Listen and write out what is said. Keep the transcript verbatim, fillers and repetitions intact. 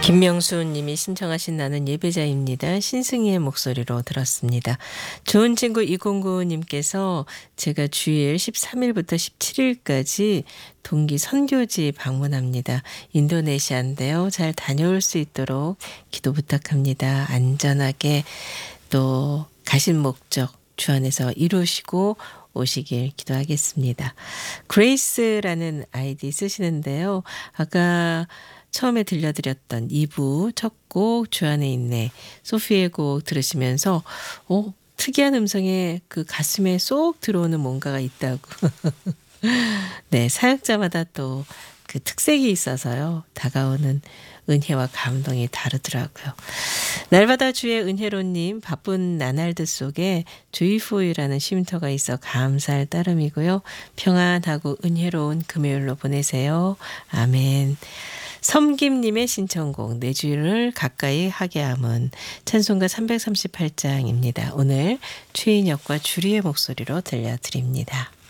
김명수 님이 신청하신 나는 예배자입니다. 신승희의 목소리로 들었습니다. 좋은 친구 이공구 님께서 제가 주일 십삼 일부터 십칠 일까지 동기 선교지 방문합니다. 인도네시아인데요. 잘 다녀올 수 있도록 기도 부탁합니다. 안전하게 또 가신 목적 주 안에서 이루시고 오시길 기도하겠습니다. 그레이스라는 아이디 쓰시는데요. 아까 처음에 들려드렸던 이 부 첫 곡 주 안에 있네 소피의 곡 들으시면서 오, 특이한 음성에 그 가슴에 쏙 들어오는 뭔가가 있다고. 네, 사역자마다 또 그 특색이 있어서요. 다가오는 은혜와 감동이 다르더라고요. 날마다 주의 은혜로님 바쁜 나날들 속에 조이풀이라는 쉼터가 있어 감사할 따름이고요. 평안하고 은혜로운 금요일로 보내세요. 아멘. 섬김님의 신청곡 내 주를 가까이 하게 함은 찬송가 삼백삼십팔 장입니다. 오늘 최인혁과 주리의 목소리로 들려드립니다.